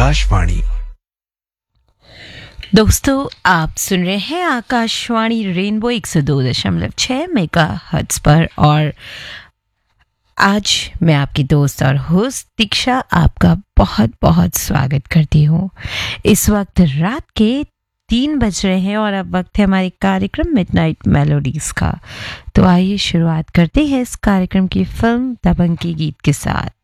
आकाशवाणी। दोस्तों, आप सुन रहे हैं आकाशवाणी रेनबो 102.6 मेगाहर्ट्ज पर और आज मैं आपकी दोस्त और होस्ट दीक्षा आपका बहुत बहुत स्वागत करती हूँ। इस वक्त रात के 3 बज रहे हैं और अब वक्त है हमारे कार्यक्रम मिडनाइट मेलोडीज का। तो आइए शुरुआत करते हैं इस कार्यक्रम की फिल्म दबंग के गीत के साथ।